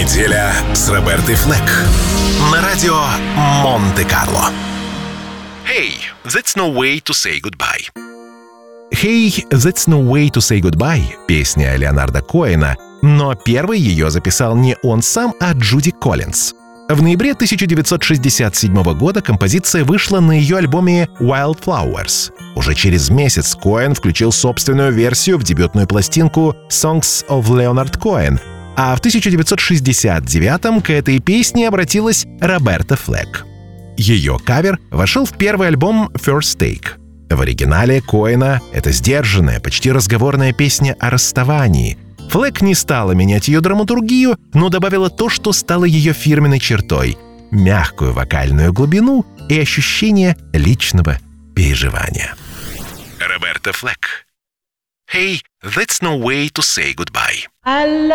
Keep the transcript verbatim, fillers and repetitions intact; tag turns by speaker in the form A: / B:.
A: Неделя с Робертой Флэк на радио Монте-Карло.
B: Hey, that's no way to say goodbye.
C: «Hey, that's no way to say goodbye» — песня Леонарда Коэна, но первый ее записал не он сам, а Джуди Коллинз. В ноябре тысяча девятьсот шестьдесят седьмого года композиция вышла на ее альбоме «Wildflowers». Уже через месяц Коэн включил собственную версию в дебютную пластинку «Songs of Leonard Cohen», а в тысяча девятьсот шестьдесят девятом к этой песне обратилась Роберта Флэк. Ее кавер вошел в первый альбом «First Take». В оригинале Коэна это сдержанная, почти разговорная песня о расставании. Флэк не стала менять ее драматургию, но добавила то, что стало ее фирменной чертой — мягкую вокальную глубину и ощущение личного переживания.
B: Роберта Флэк. Hey, that's no way to say goodbye.